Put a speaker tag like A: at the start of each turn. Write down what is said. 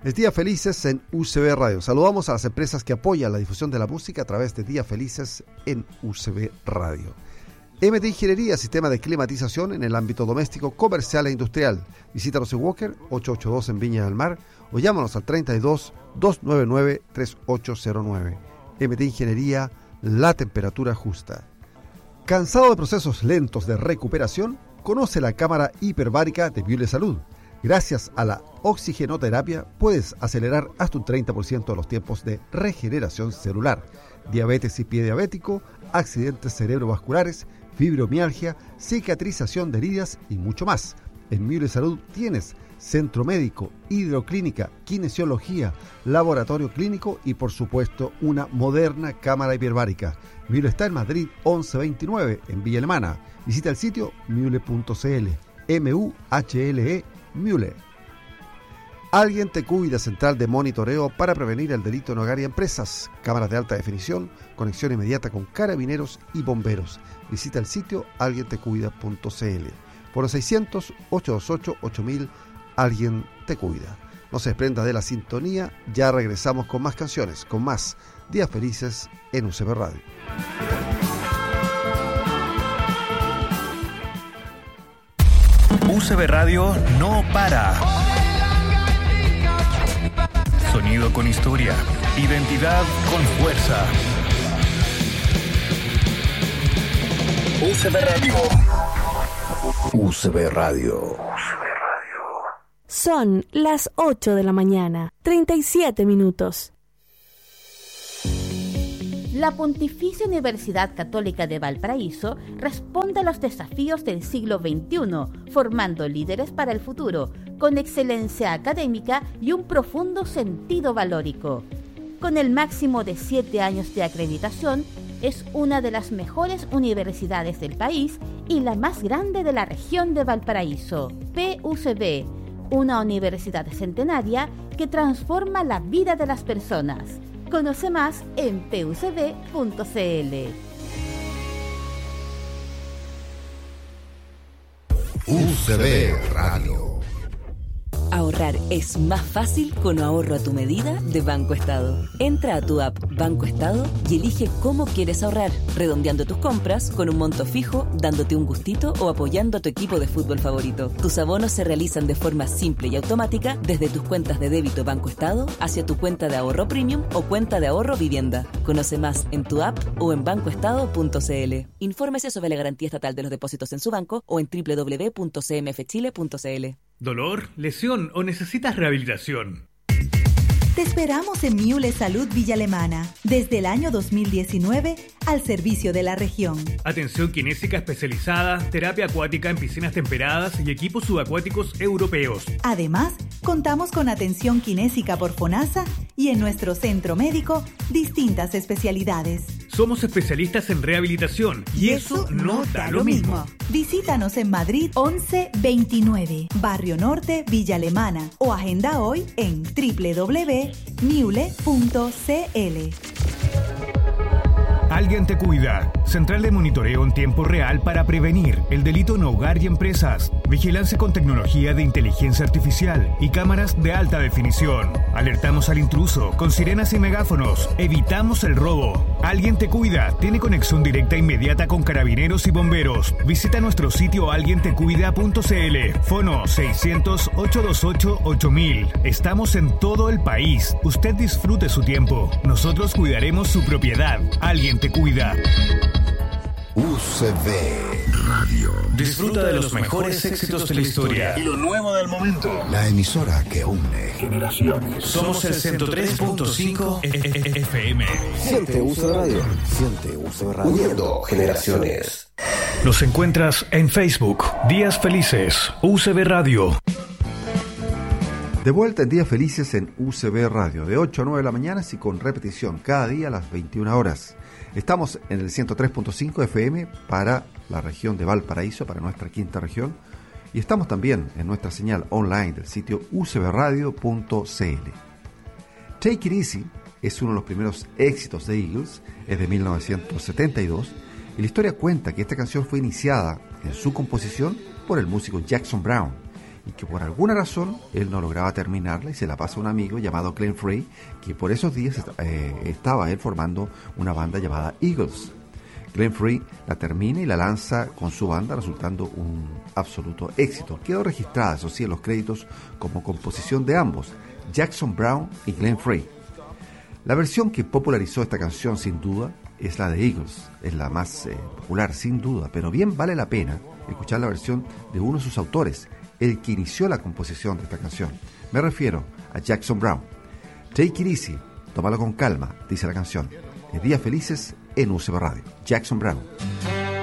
A: Es Días Felices en UCB Radio. Saludamos a las empresas que apoyan la difusión de la música a través de Días Felices en UCB Radio. MT Ingeniería, sistema de climatización en el ámbito doméstico, comercial e industrial. Visítanos en Walker, 882 en Viña del Mar, o llámanos al 32 299 3809. MT Ingeniería, la temperatura justa. ¿Cansado de procesos lentos de recuperación? Conoce la cámara hiperbárica de Miule Salud. Gracias a la oxigenoterapia puedes acelerar hasta un 30% de los tiempos de regeneración celular. Diabetes y pie diabético, accidentes cerebrovasculares, fibromialgia, cicatrización de heridas y mucho más. En Miule Salud tienes centro médico, hidroclínica, kinesiología, laboratorio clínico y por supuesto una moderna cámara hiperbárica. Miule está en Madrid 1129 en Villa Alemana. Visita el sitio miule.cl. MUHLE Miule. Alguien te cuida, central de monitoreo para prevenir el delito en hogar y empresas. Cámaras de alta definición, conexión inmediata con carabineros y bomberos. Visita el sitio alguientecuida.cl. Por los 600-828-8000, Alguien te cuida. No se desprenda de la sintonía, ya regresamos con más canciones, con más Días Felices en UCB Radio.
B: UCB Radio no para. Sonido con historia, identidad con fuerza. UCB Radio. UCB Radio.
C: Son las 8 de la mañana, 37 minutos.
D: La Pontificia Universidad Católica de Valparaíso responde a los desafíos del siglo XXI, formando líderes para el futuro, con excelencia académica y un profundo sentido valórico. Con el máximo de 7 años de acreditación, es una de las mejores universidades del país y la más grande de la región de Valparaíso. PUCB, una universidad centenaria que transforma la vida de las personas. Conoce más en pucb.cl.
E: UCB Radio.
F: Ahorrar es más fácil con ahorro a tu medida de Banco Estado. Entra a tu app Banco Estado y elige cómo quieres ahorrar, redondeando tus compras con un monto fijo, dándote un gustito o apoyando a tu equipo de fútbol favorito. Tus abonos se realizan de forma simple y automática desde tus cuentas de débito Banco Estado hacia tu cuenta de ahorro premium o cuenta de ahorro vivienda. Conoce más en tu app o en bancoestado.cl. Infórmese sobre la garantía estatal de los depósitos en su banco o en www.cmfchile.cl.
G: ¿Dolor, lesión o necesitas rehabilitación?
H: Te esperamos en Miule Salud Villa Alemana, desde el año 2019 al servicio de la región.
G: Atención kinésica especializada, terapia acuática en piscinas temperadas y equipos subacuáticos europeos.
H: Además, contamos con atención kinésica por FONASA y en nuestro centro médico, distintas especialidades.
G: Somos especialistas en rehabilitación y eso no da lo mismo.
H: Visítanos en Madrid 1129, Barrio Norte, Villa Alemana o agenda hoy en www.miule.cl.
B: Alguien te cuida. Central de monitoreo en tiempo real para prevenir el delito en hogar y empresas. Vigilancia con tecnología de inteligencia artificial y cámaras de alta definición. Alertamos al intruso con sirenas y megáfonos. Evitamos el robo. Alguien te cuida. Tiene conexión directa inmediata con carabineros y bomberos. Visita nuestro sitio alguientecuida.cl. Fono 600-828-8000. Estamos en todo el país. Usted disfrute su tiempo. Nosotros cuidaremos su propiedad. Alguien te cuida.
E: UCB Radio.
B: Disfruta de los mejores éxitos de la historia y lo nuevo del momento.
E: La emisora que une
B: generaciones. Somos el 103.5 FM.
E: Siente UCB Radio. Siente UCB Radio. Uniendo generaciones.
B: Los encuentras en Facebook. Días Felices. UCB Radio.
A: De vuelta en Días Felices en UCB Radio, de 8 a 9 de la mañana y con repetición cada día a las 21 horas. Estamos en el 103.5 FM para la región de Valparaíso, para nuestra quinta región, y estamos también en nuestra señal online del sitio ucbradio.cl. Take It Easy es uno de los primeros éxitos de Eagles, es de 1972, y la historia cuenta que esta canción fue iniciada en su composición por el músico Jackson Browne, y que por alguna razón él no lograba terminarla y se la pasa a un amigo llamado Glenn Frey, que por esos días estaba él formando una banda llamada Eagles. Glenn Frey la termina y la lanza con su banda, resultando un absoluto éxito. Quedó registrada, eso sí, en los créditos como composición de ambos, Jackson Browne y Glenn Frey. La versión que popularizó esta canción, sin duda, es la de Eagles. Es la más popular, sin duda, pero bien vale la pena escuchar la versión de uno de sus autores, el que inició la composición de esta canción. Me refiero a Jackson Browne. Take it easy, tómalo con calma, dice la canción. De Días Felices en UCB Radio. Jackson Browne.